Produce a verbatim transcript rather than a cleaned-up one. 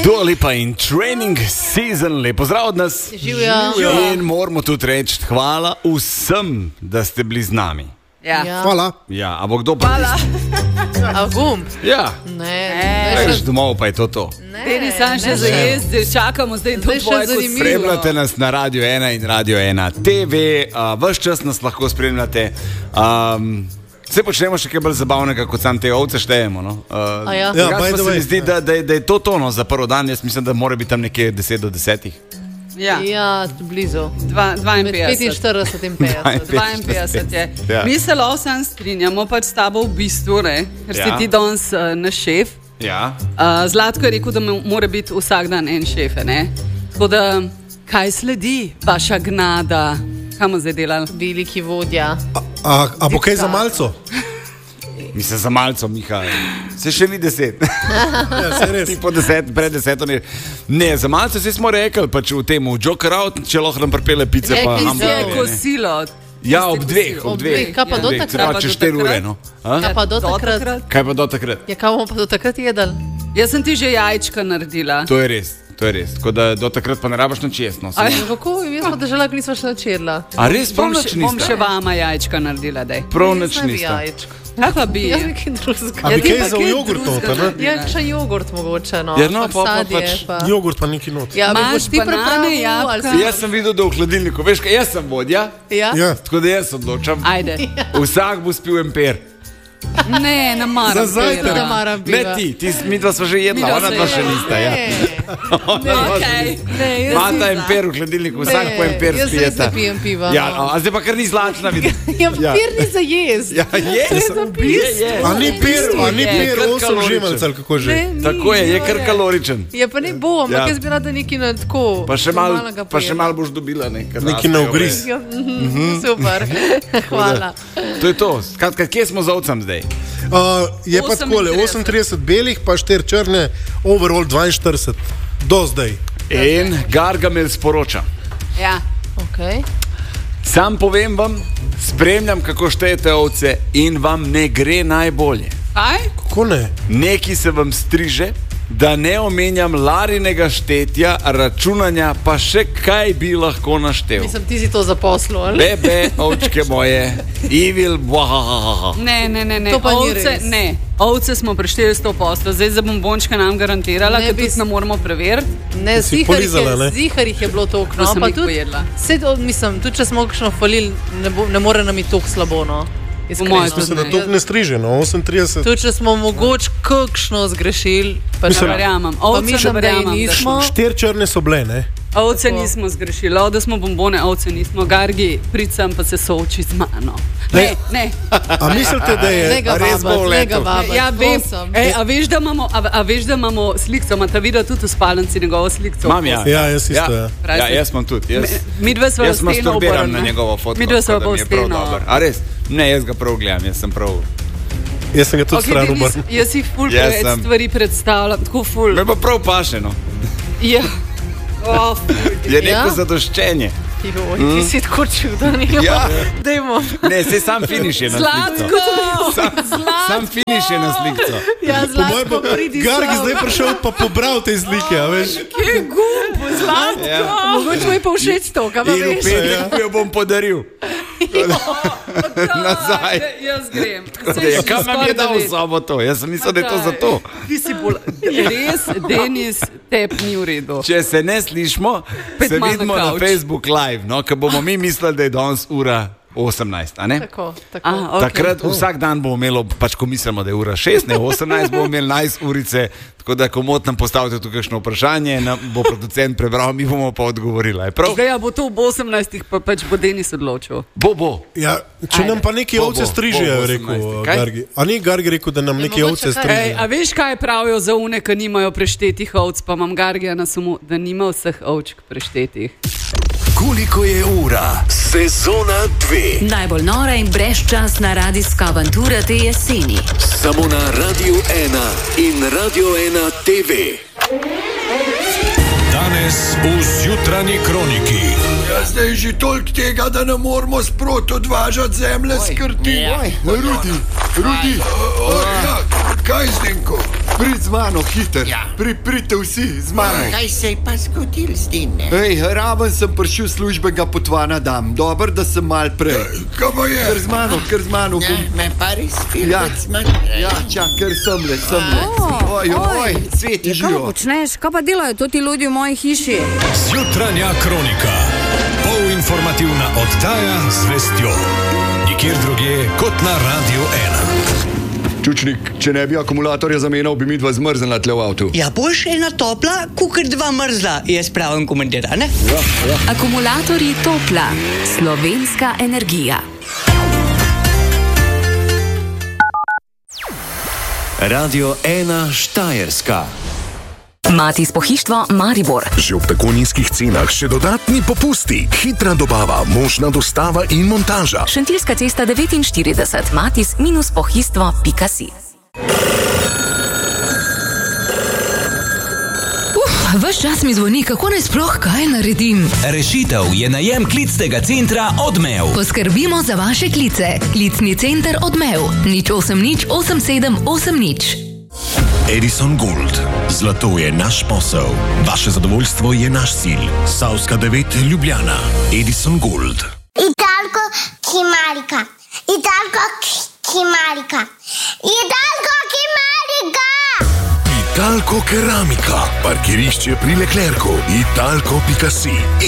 Dua Lipa in Training Season, lepo zdrav od nas. Živijo. In moramo tudi reči hvala vsem, da ste bili z nami. Ja. Ja. Hvala. Ja, a bo kdo pa Hvala. A gumb? Ja, Ne. greš domov, pa je to to. Te nisem še zajezdi, čakamo zdaj to Zdaj še tvoje zanimivo. Spremljate nas na Radio ena in Radio ena T V, uh, ves čas nas lahko spremljate. Um, Vse počnemo še kaj bolj zabavnega, kot sam te ovce štejemo. No? Uh, A ja? Ja, drugače by pa the se way. mi zdi, da, da, je, da je to tono za prvi dan. Jaz mislim, da mora biti tam nekje deset do desetih. Ja, Ja, blizu. Dva- Med dvainpetdeset. petinštirideset in petdeset. dvainpetdeset je. Ja. Mi se lahko strinjamo pač s tabo v bistvu, ne? Ker si Ja. ti danes uh, naš šef. Ja. Uh, Zlatko je rekel, da mo- mora biti vsak dan en šef. Ne? Tako da, kaj sledi, vaša gnada? Kaj bomo zdaj delali? Veliki vodja. A, a bo kaj za malco? Mislim, za malco, Miha. Se še ni deset. Ja, se res. Ti po deset, pred deseto ne. Ne, za malce si smo rekli, pač v tem, v Joker Out, če lahko nam pripelje pice, pa Rekli hamburgerje, ste, ne. Kosilo. Ja, ob dveh, ob Ob dveh. dveh. Kaj pa Ob do dveh, takrat? treba Kaj pa čez do štiri takrat? ure, no. A? Kaj pa do Do takrat? takrat? Kaj pa do takrat? Ja, kaj bomo pa do takrat jedli? Jaz sem ti že jajčka naredila. To je res, to je res. Tako da do takrat pa ne rabiš nič jesno. Aj, Kako? Mi smo držali, ko nismo še načedla. A res, prav Bom nič še, bom še niste? vama jajčka naredila, daj. Prav nič Jaz ne bi niste. jajčk. Kaj pa bi? Ja, nekaj drugega. A bi Ja, ti kaj pa za kaj jogurt drugega noter, ne? naredila. Ja, še jogurt mogoče, no. Ja, no, Pa pa- pa sadje, pač pa- Jogurt pa neki not. Ja, bi Imaš boš ti banane, pripravil, jabolka? ali si- Jaz sem videl, da v hladilniku, veš kaj, jaz sem vodja, Ja? Ja. tako da jaz odločam. Ajde. Vsak bo spil en per. Ne, ne maram. Za zajtrk. pera. Da maram Ne piva. ti, ti mi dva sva že jedla, Midva ona sva dva še jedla. nista. Ja. Ona dva še Okej. nista. Ne, jaz Mata nisem. en per v hladilniku, vsak po en per jaz res spijeta. ne pijem piva, Ja, no. a zdaj pa kar ni zlačna videti. Ja, Ja. pir ni za jesti. Ja, je, je, je. A ni per, a ni Je, per kar osem kaloričen. žemelc ali kako že? Ne, ni, Tako je, je kar kaloričen. Ja, pa ne bo, ampak Ja. jaz bi rada nekaj na tako. Pa še malo normalnega pa še pojela. mal boš dobila nekaj. Neki na ugriz. Ja, mhm, super, hvala. To je to. Skratka, kje smo z ovcem zdaj? Uh, je pa takole, osemintrideset. osemintrideset belih, pa štiri črne, overall dvainštirideset. Do zdaj. In Gargamel sporoča. Ja. Okay. Sam povem vam, spremljam, kako štejete ovce in vam ne gre najbolje. Kaj? Kako ne? Neki se vam striže, da ne omenjam Larinega štetja, računanja, pa še kaj bi lahko naštel. Mislim, ti si to zaposlil, ali? Bebe, ovčke moje, evil, bohahaha. Ne, ne, ne, ne. To pa ni ovce, res. ne. Ovce smo prešteli sto posto, zdaj za bombončke nam garantirala, Ne ker bi tudi s- ne moramo preveriti. Ne, Si zihar jih polizala, ne? je, zihar jih je bilo toliko, To no, sem pa jih tudi, pojedla. sed, o, mislim, tudi če smo kakšno falili, ne, bo, ne more nam biti toliko slabo, no. Iskreno. mojem To se Ne. na to ne striže, no, osemintrideset. Tudi če smo mogoče kakšno zgrešili, pa Ne ne verjamem. Pa Ovce mislim, da verjamem, jih da nismo. Štiri črne so bile, ne? Ovce Tako. nismo zgrešili, o, da smo bombone, ovce nismo. Gargi, pricam pa se sooči z mano. Ne, ne. A mislite, da Ne je ga res bo vabiti, ne ga letel. vabiti. Ja, vem. prosim. Ej, a, veš, da imamo, a, a veš, da imamo sliko, ima ta video tudi v spalnici njegovo sliko. Imam ja. Ja, jaz isto, ja. Ja, jaz imam tudi. Jaz, Mi dve sva v jaz steno masturbiram na obrnjena. njegovo fotko. Mi dve sva tako da pa v mi je prav steno. dober. A res? Ne, jaz ga prav gledam, jaz sem prav. Jaz sem ga tudi Okay, stran ti nis- obrnil. jaz si ful Jaz preveč sem. stvari predstavljam, tako ful. Me pa prav pašeno. Ja. Oh, ful. Je neko Ja? zadoščenje. Joj, ti si tako čuden. Ja. Dajmo. Ne, se sam finiš je na Zlatko! slikco. Sam, sam finiš je na slikco. Ja, Po mojem Zlatko, pa pridi Gargi sem. zdaj prišel pa pobral te slike, a veš? Kje je gumb, Zlatko? Ja. Mogoče mu je pa všeč to, kaj pa In v veš. petek jo bom podaril. Nazaj. Daj, Jaz grem. Ja, kam nam je dal sobo to? Jaz sem mislil, da je to za to. Ti si bolj, res, Denis, tep ni v redu. Če se ne slišmo, Pet se mal na vidimo na kavč. Facebook Live, no, ker bomo mi mislili, da je danes ura osemnajst, a ne? Tako, tako. Ah, okay. Takrat vsak dan bomo imeli, pač ko mislimo, da je ura šest, ne osemnajst, bomo imeli enajst urice, tako da komot nam postavite tu kakšno vprašanje, nam bo producent prebral, mi bomo pa odgovorili. Je prav? Zdaj ja, bo to ob osemnajstih, pa pač bo Denis odločil. Bo, bo. Ja, če Ajde. nam pa neki Bo, ovce bo, strižejo, bo je rekel osemnajsti. Kaj? Gargi. A ni Gargi rekel, da nam neki mogoče ovce kaj. Ej, strižejo? a veš, kaj pravijo za une, ki nimajo preštetih ovc, pa imam Gargija na sumu, da nima vseh ovčk preštetih. Koliko je ura? Sezona dve. Najbolj nora in brezčasna radijska avantura te jeseni. Samo na Radio ena in Radio ena T V. Danes v zjutranji kroniki. Ja, zdaj je že toliko tega, da ne moramo sproti odvažati zemlje s krti. Rudi, Rudi, o, o, ja, kaj Zdenko? Prid z mano, hiter. Ja. Pri, pridite vsi z mano. Kaj se je pa zgodil z njim? Ej, raven sem prišel službenega potvana dam. Dobar, da sem mal prej. Kaj pa je? Ker z mano, ker z mano. Ja, me pa res filmet Ja, zmanjuje. ja, čak, ker semle, semle. Oj, oj, cveti Kaj pa živo. počneš? Kaj pa delajo to ti ljudje v moji hiši? Zjutranja kronika. Polinformativna oddaja z vestjo. Nikjer drugje kot na Radio ena. Čučnik, če ne bi akumulatorja zamenjal, bi mi dva zmrznila tle v avtu. Ja, boš ena topla, kukar dva mrzla, je spravim komentar, ne? Ja, ja. Akumulatorji Topla, slovenska energija. Radio ena Štajerska. Matis pohištvo Maribor. Že ob tako nizkih cenah še dodatni popusti, hitra dobava, možna dostava in montaža. Šentilska cesta devetinštirideset, matis minus pohištvo pika si. Ves čas mi zvoni, kako naj sploh kaj naredim. Rešitev je najem klicnega centra Odmev. Poskrbimo za vaše klice. Klicni center Odmev. nič osem nič osem sedem osem nič. Edison Gold. Zlato je naš posel. Vaše zadovoljstvo je naš cilj. Savska devet Ljubljana. Edison Gold. Italko Kimarika. Italko Kimarika. Italko Kimarika. Italko Keramika. Parkirišče pri Leclercu. Italko pika si.